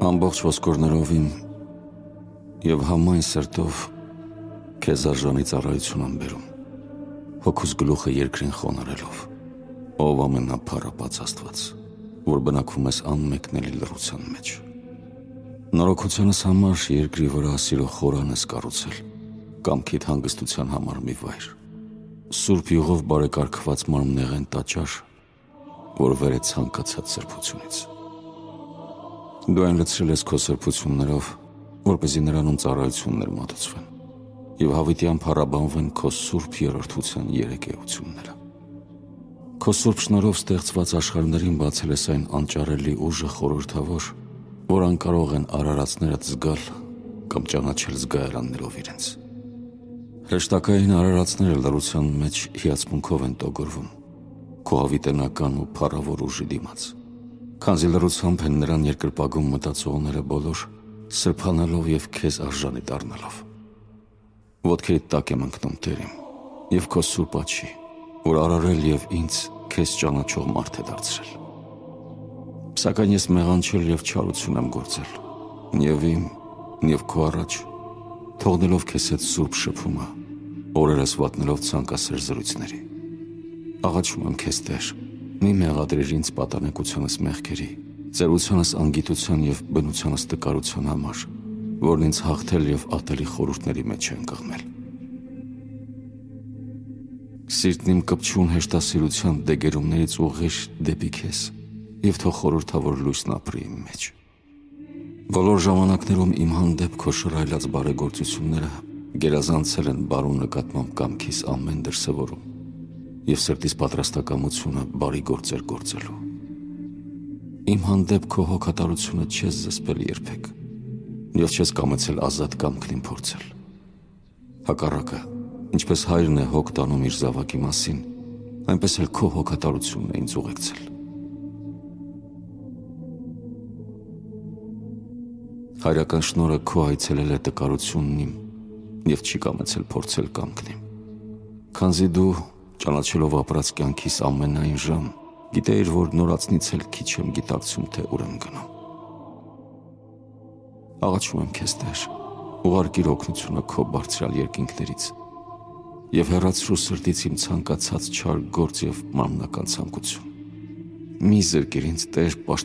Ամբողջ ոսկորներով իմ և համայն սրտով քեզ արժանի ծառայություն եմ բերում, հոգուս գլուխը երկրին խոնարհելով, ով ամենափառապած Աստված, որ բնակվում ես անմեկնելի լռության մեջ։ Նորոգությանս համար երկրի վրա սիրո խորան ես կառուցել, կամքիդ հանգստության համար մի վայր, սուրբ յուղով բարեկարգված մարմնեղեն տաճար, որ վեր է ցանկացած սրբությունից։ Դու այն լցրել ես քո սրբություններով, որպեսզի նրանում ծառայություններ մատուցվեն և հավիտյան փառաբանվեն քո սուրբ երրորդության երեք էությունները։ Քո սուրբ շնորհով ստեղծված աշխարհներին բացել ես այն անճարելի ուժը խորհրդավոր, որ անկարող են արարածներդ զգալ կամ ճանաչել զգայարաններով իրենց։ Հրեշտակային արարածները լռության մեջ հիացմունքով են տոգորվում քո հավիտենական ու փառավոր ուժի դիմաց, քանզի լռությամբ են նրան երկրպագում մտածողները բոլոր, սրբանալով և քեզ արժանի դառնալով։ Ոտքերիդ տակ եմ ընկնում, Տեր իմ, և քո սուրբ աջի, որ արարել և ինձ քեզ ճանաչող մարդ է դարձրել։ Սակայն ես մեղանչել և չարություն եմ գործել, և իմ, և քո առաջ, թողնելով քեզ հետ սուրբ շփումը, օրերս վատնելով ցանկասեր զրույցների։ Աղաչում եմ քեզ, Տեր, մի մեղադրիր ինձ պատանեկությանս մեղքերի, ծերությանս անգիտության և բնությանս տկարության համար, որն ինձ հաղթել և ատելի խորհուրդների մեջ է ընկղմել։ Սիրտն իմ կպչուն հեշտասիրության դեգերումներից ուղղիր դեպի քեզ և թող խորհրդավոր լույսն ապրի իմ մեջ։ Բոլոր ժամանակներում իմ հանդեպ քո շռայլած բարեգործությունները գերազանցել են բարու նկատմամբ կամքիս ամեն դրսևորում և սրտիս պատրաստակամությունը բարի գործեր գործելու։ Իմ հանդեպ քո հոգատարությունը չես զսպել երբեք և չես կամեցել ազատ կամքն իմ փորձել։ Հակառակը, ինչպես հայրն է հոգ տանում իր զավակի մասին, այնպես էլ քո հոգատարությունն է ինձ ուղեկցել։ Հայրական շնորհը քո այցելել է տկարությունն իմ և չի կամեցել փորձել կամքն իմ, քանզի դու, ճանաչելով ապրած կյանքիս ամենայն ժամ, գիտեիր, որ նորածնից էլ քիչ եմ գիտակցում, թե ուր եմ գնում։ Աղաչում եմ քեզ, Տեր, ուղարկիր օգնությունը քո բարձրյալ երկինքներից և հեռացրու սրտից իմ ցանկացած չար գործ և մարմնական ցանկություն։ Մի զրկիր ինձ, Տեր,